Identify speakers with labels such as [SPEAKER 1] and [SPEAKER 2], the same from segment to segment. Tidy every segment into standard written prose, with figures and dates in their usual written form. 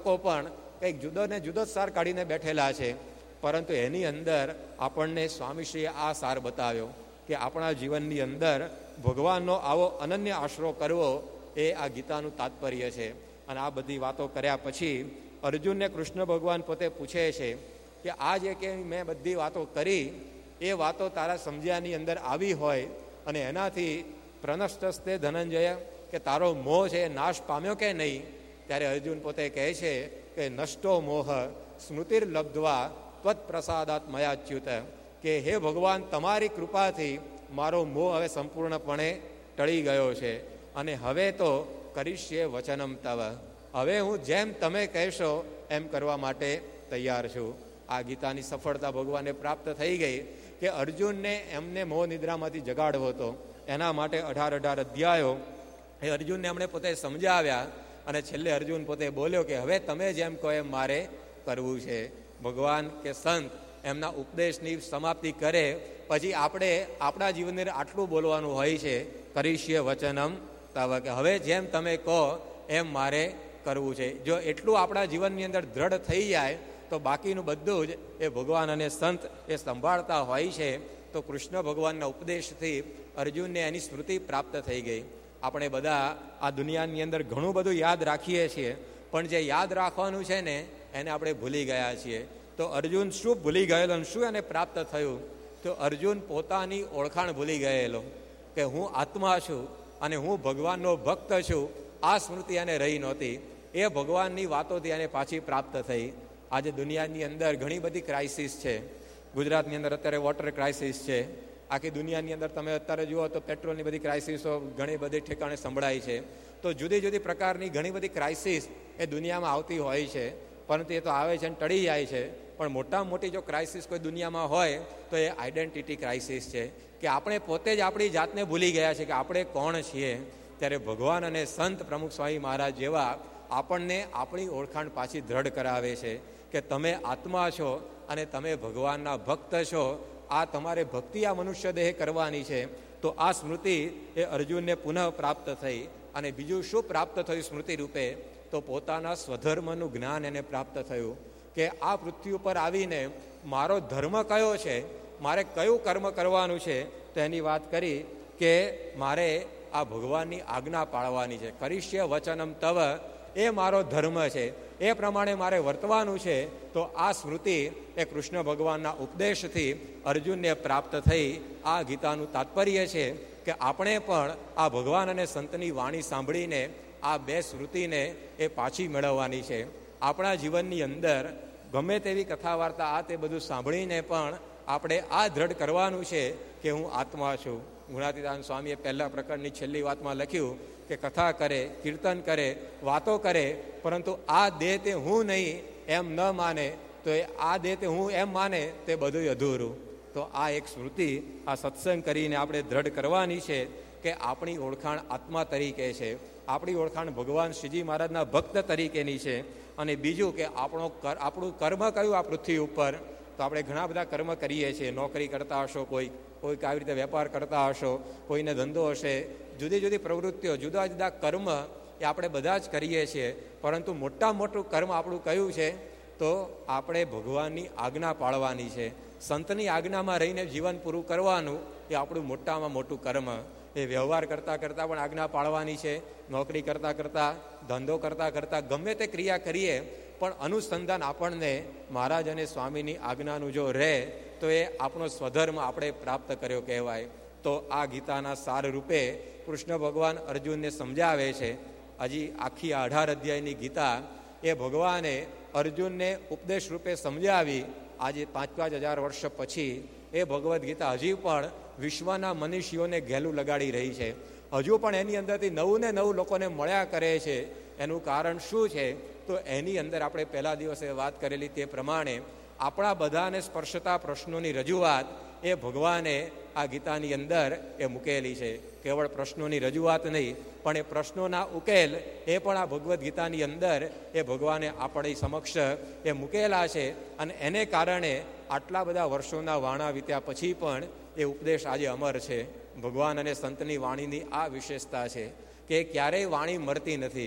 [SPEAKER 1] લોકો પણ કંઈક જુદો ને જુદો સાર કાઢીને બેઠેલા છે, પરંતુ એની અંદર આપણને સ્વામીશ્રીએ આ સાર બતાવ્યો કે આપણા જીવનની અંદર ભગવાનનો આવો અનન્ય આશરો કરવો એ આ ગીતાનું તાત્પર્ય છે. અને આ બધી વાતો કર્યા પછી અર્જુનને કૃષ્ણ ભગવાન પોતે પૂછે છે કે આ જે કે મેં બધી વાતો કરી એ વાતો તારા સમજ્યાની અંદર આવી હોય અને એનાથી પ્રનષ્ટસ્તે ધનંજય કે તારો મોહ છે એ નાશ પામ્યો કે નહીં? ત્યારે અર્જુન પોતે કહે છે કે નષ્ટો મોહ સ્મૃતિર્લબ્ધવા ત્વત પ્રસાદાત મયાચ્યુત, કે હે ભગવાન, તમારી કૃપાથી મારો મોહ હવે સંપૂર્ણપણે ટળી ગયો છે અને હવે તો કરીશ્યે વચનમ તવ, હવે હું જેમ તમે કહેશો એમ કરવા માટે તૈયાર છું. આ ગીતાની સફળતા ભગવાનને પ્રાપ્ત થઈ ગઈ કે અર્જુનને એમને મોહ નિદ્રામાંથી જગાડવો હતો. એના માટે 18 અધ્યાયો એ અર્જુનને એમણે પોતે સમજાવ્યા અને છેલ્લે અર્જુન પોતે બોલ્યો કે હવે તમે જેમ કહો એમ મારે કરવું છે. ભગવાન કે સંત એમના ઉપદેશની સમાપ્તિ કરે પછી આપણે આપણા જીવનને આટલું બોલવાનું હોય છે, કરીશ્ય વચનમ તવ, કે હવે જેમ તમે કહો એમ મારે કરવું છે. જો એટલું આપણા જીવનની અંદર દ્રઢ થઈ જાય તો બાકીનું બધું જ એ ભગવાન અને સંત એ સંભાળતા હોય છે. તો કૃષ્ણ ભગવાનના ઉપદેશથી અર્જુનને એની સ્મૃતિ પ્રાપ્ત થઈ ગઈ. આપણે બધા આ દુનિયાની અંદર ઘણું બધું યાદ રાખીએ છીએ, પણ જે યાદ રાખવાનું છે ને એને આપણે ભૂલી ગયા છીએ. તો અર્જુન શું ભૂલી ગયેલો અને શું એને પ્રાપ્ત થયું? તો અર્જુન પોતાની ઓળખાણ ભૂલી ગયેલો કે હું આત્મા છું અને હું ભગવાનનો ભક્ત છું. આ સ્મૃતિ એને રહી નહોતી. એ ભગવાનની વાતોથી એને પાછી પ્રાપ્ત થઈ. આજે દુનિયાની અંદર ઘણી બધી ક્રાઇસિસ છે. ગુજરાતની અંદર અત્યારે વોટર ક્રાઇસિસ છે. આખી દુનિયાની અંદર તમે અત્યારે જુઓ તો પેટ્રોલની બધી ક્રાઇસિસો ઘણી બધી ઠેકાણે સંભળાય છે. તો જુદી જુદી પ્રકારની ઘણી બધી ક્રાઇસિસ એ દુનિયામાં આવતી હોય છે, પરંતુ એ તો આવે છે અને ટળી જાય છે. પણ મોટામાં મોટી જો ક્રાઇસિસ કોઈ દુનિયામાં હોય તો એ આઈડેન્ટિટી ક્રાઇસિસ છે, કે આપણે પોતે જ આપણી જાતને ભૂલી ગયા છે કે આપણે કોણ છીએ. ત્યારે ભગવાન અને સંત પ્રમુખ સ્વામી મહારાજ જેવા આપણને આપણી ઓળખાણ પાછી દ્રઢ કરાવે છે કે તમે આત્મા છો અને તમે ભગવાનના ભક્ત છો. આ તમારે ભક્તિ આ મનુષ્ય દેહ કરવાની છે. તો આ સ્મૃતિ એ અર્જુનને પુનઃ પ્રાપ્ત થઈ. અને બીજું શું પ્રાપ્ત થયું સ્મૃતિ રૂપે? તો પોતાના સ્વધર્મનું જ્ઞાન એને પ્રાપ્ત થયું કે આ પૃથ્વી ઉપર આવીને મારો ધર્મ કયો છે, મારે કયું કર્મ કરવાનું છે. તો એની વાત કરી કે મારે આ ભગવાનની આજ્ઞા પાળવાની છે. કરીશ્ય વચનમ તવ, એ મારો ધર્મ છે, એ પ્રમાણે મારે વર્તવાનું છે. તો આ સ્મૃતિ એ કૃષ્ણ ભગવાનના ઉપદેશથી અર્જુનને પ્રાપ્ત થઈ. આ ગીતાનું તાત્પર્ય છે કે આપણે પણ આ ભગવાન અને સંતની વાણી સાંભળીને આ બે સ્મૃતિને એ પાછી મેળવવાની છે. આપણા જીવનની અંદર ગમે તેવી કથા વાર્તા આ તે બધું સાંભળીને પણ આપણે આ દ્રઢ કરવાનું છે કે હું આત્મા છું. ગુણાતીતાન સ્વામીએ પહેલા પ્રકરણની છેલ્લી વાતમાં લખ્યું કે કથા કરે, કીર્તન કરે, વાતો કરે, પરંતુ આ દેહ તે હું નહીં એમ ન માને તો આ દેહ તે હું એમ માને તે બધું અધૂરું. તો આ એક સ્મૃતિ આ સત્સંગ કરીને આપણે દ્રઢ કરવાની છે કે આપણી ઓળખાણ આત્મા તરીકે છે, આપણી ઓળખાણ ભગવાન શ્રીજી મહારાજના ભક્ત તરીકેની છે. અને બીજું કે આપણું કર્મ કયું આ પૃથ્વી ઉપર? તો આપણે ઘણા બધા કર્મ કરીએ છીએ. નોકરી કરતા હશો, કોઈક આવી રીતે વેપાર કરતા હશો, કોઈને ધંધો હશે, જુદી જુદી પ્રવૃત્તિઓ, જુદા જુદા કર્મ એ આપણે બધા જ કરીએ છીએ. પરંતુ મોટું કર્મ આપણું કયું છે? તો આપણે ભગવાનની આજ્ઞા પાળવાની છે. સંતની આજ્ઞામાં રહીને જીવન પૂરું કરવાનું એ આપણું મોટામાં મોટું કર્મ. એ વ્યવહાર કરતાં કરતાં પણ આજ્ઞા પાળવાની છે. નોકરી કરતાં કરતાં, ધંધો કરતાં કરતાં ગમે તે ક્રિયા કરીએ પણ અનુસંધાન આપણને મહારાજ અને સ્વામીની આજ્ઞાનું જો રહે તો એ આપણો સ્વધર્મ આપણે પ્રાપ્ત કર્યો કહેવાય. તો આ ગીતાના સાર રૂપે કૃષ્ણ ભગવાન અર્જુનને સમજાવે છે. હજી આખી 18 અધ્યાયની ગીતા એ ભગવાને અર્જુનને ઉપદેશ રૂપે સમજાવી. આજે 5,000 વર્ષ પછી એ ભગવદ્ ગીતા હજી પણ વિશ્વના મનુષ્યોને ઘેલું લગાડી રહી છે. હજુ પણ એની અંદરથી નવું ને નવું લોકોને મળ્યા કરે છે. એનું કારણ શું છે? તો એની અંદર આપણે પહેલા દિવસે વાત કરેલી તે પ્રમાણે આપણા બધાને સ્પર્શતા પ્રશ્નોની રજૂઆત એ ભગવાને આ ગીતાની અંદર એ મૂકેલી છે. કેવળ પ્રશ્નોની રજૂઆત નહીં પણ એ પ્રશ્નોના ઉકેલ એ પણ આ ભગવદ્ ગીતાની અંદર એ ભગવાને આપણી સમક્ષ એ મૂકેલા છે. અને એને કારણે આટલા બધા વર્ષોના વાણા વીત્યા પછી પણ એ ઉપદેશ આજે અમર છે. ભગવાન અને સંતની વાણીની આ વિશેષતા છે કે ક્યારેય વાણી મરતી નથી.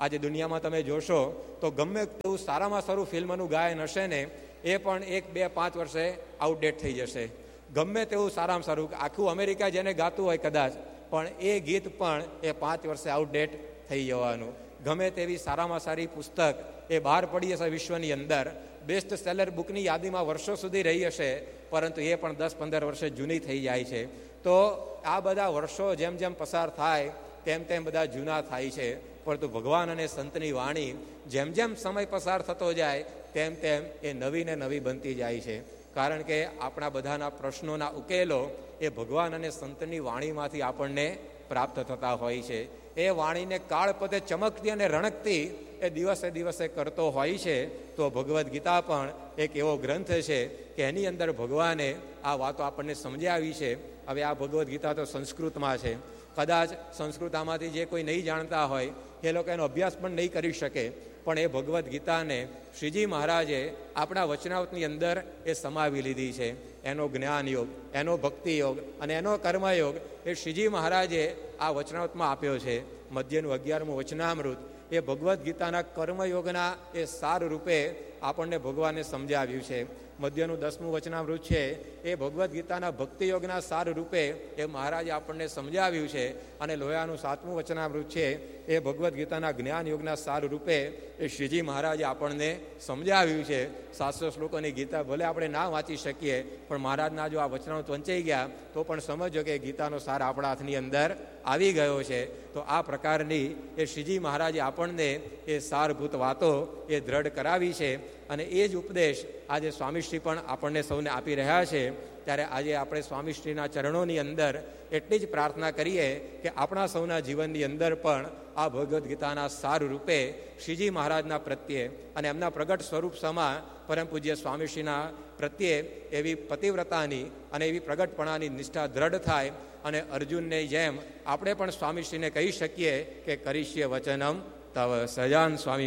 [SPEAKER 1] આજે દુનિયામાં તમે જોશો તો ગમે તેવું સારામાં સારું ફિલ્મનું ગાયન હશે ને એ પણ 1, 2, 5 વર્ષે આઉટડેટ થઈ જશે. ગમે તેવું સારામાં સારું આખું અમેરિકા જેને ગાતું હોય કદાચ, પણ એ ગીત પણ એ 5 વર્ષે આઉટડેટ થઈ જવાનું. ગમે તેવી સારામાં સારી પુસ્તક એ બહાર પડી હશે વિશ્વની અંદર, બેસ્ટ સેલર બુકની યાદીમાં વર્ષો સુધી રહી હશે, પરંતુ એ પણ 10-15 વર્ષે જૂની થઈ જાય છે. તો આ બધા વર્ષો જેમ જેમ પસાર થાય તેમ તેમ બધા જૂના થાય છે. પરંતુ ભગવાન અને સંતની વાણી જેમ જેમ સમય પસાર થતો જાય તેમ તેમ એ નવી ને નવી બનતી જાય છે. કારણ કે આપણા બધાના પ્રશ્નોના ઉકેલો એ ભગવાન અને સંતની વાણીમાંથી આપણને પ્રાપ્ત થતા હોય છે. એ વાણીને કાળપતે ચમકતી અને રણકતી એ દિવસે દિવસે કરતો હોય છે. તો ભગવદ્ ગીતા પણ એક એવો ગ્રંથ છે કે એની અંદર ભગવાને આ વાતો આપણને સમજાવી છે. હવે આ ભગવદ્ ગીતા તો સંસ્કૃતમાં છે. કદાચ સંસ્કૃત આમાંથી જે કોઈ નહીં જાણતા હોય એ લોકો એનો અભ્યાસ પણ નહીં કરી શકે, પણ એ ભગવદ્ ગીતાને શ્રીજી મહારાજે આપણા વચનાવતની અંદર એ સમાવી લીધી છે. એનો જ્ઞાન યોગ, એનો ભક્તિ યોગ અને એનો કર્મયોગ એ શ્રીજી મહારાજે આ વચનાવતમાં આપ્યો છે. મધ્યનું 11મું વચનામૃત એ ભગવદ્ ગીતાના કર્મયોગના એ સાર રૂપે આપણને ભગવાને સમજાવ્યું છે. મધ્યનું 10મું વચનામૃત છે એ ભગવદ્ ગીતાના ભક્તિયોગના સાર રૂપે એ મહારાજે આપણને સમજાવ્યું છે. અને લોયાનું 7મું વચનામૃત છે એ ભગવદ્ ગીતાના જ્ઞાન યોગના સાર રૂપે એ શ્રીજી મહારાજે આપણને સમજાવ્યું છે. 700 શ્લોકોની ગીતા ભલે આપણે ના વાંચી શકીએ, પણ મહારાજના જો આ વચનામૃત વંચાઈ ગયા તો પણ સમજો કે ગીતાનો સાર આપણા હાથની અંદર આવી ગયો છે. તો આ પ્રકારની એ શ્રીજી મહારાજે આપણને એ સારભૂત વાતો એ દ્રઢ કરાવી છે. અને એ જ ઉપદેશ આજે સ્વામીશ્રી પણ આપણને સૌને આપી રહ્યા છે. ત્યારે આજે આપણે સ્વામીશ્રીના ચરણોની અંદર એટલી જ પ્રાર્થના કરીએ કે આપણા સૌના જીવનની અંદર પણ આ ભગવદ્ ગીતાના સાર રૂપે શ્રીજી મહારાજના પ્રત્યે અને એમના પ્રગટ સ્વરૂપ સમા પરમ પૂજ્ય સ્વામીશ્રીના પ્રત્યે એવી પતિવ્રતાની અને એવી પ્રગટપણાની નિષ્ઠા દ્રઢ થાય. અને અર્જુનને જેમ આપણે પણ સ્વામીશ્રીને કહી શકીએ કે કરીશ્ય વચનમ તવ. સજાન સ્વામી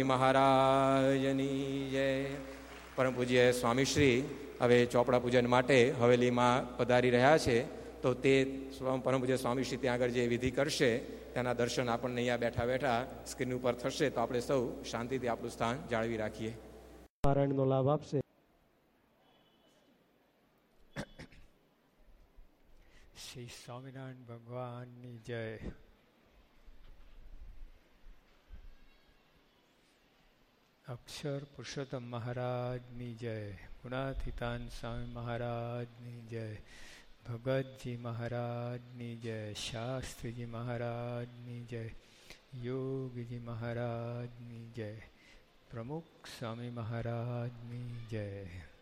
[SPEAKER 1] મહારાજની જય. પરમ પૂજ્ય સ્વામીશ્રી હવે ચોપડા પૂજન માટે હવેલીમાં પધારી રહ્યા છે. તો તે પરમ પૂજ્ય સ્વામીશ્રી ત્યાં આગળ જે વિધિ કરશે તેના દર્શન આપણને અહીંયા બેઠા બેઠા સ્ક્રીન ઉપર થશે. તો આપણે સૌ શાંતિથી આપણું સ્થાન જાળવી રાખીએ.
[SPEAKER 2] નારાયણનો લાભ આપશે.
[SPEAKER 3] શ્રી સ્વામિનારાયણ ભગવાનની જય. અક્ષર પુરુષોત્તમ મહારાજની જય. ગુણાતીતાન સ્વામી મહારાજની જય. ભગતજી મહારાજની જય. શાસ્ત્રીજી મહારાજની જય. યોગીજી મહારાજની જય. પ્રમુખ સ્વામી મહારાજની જય.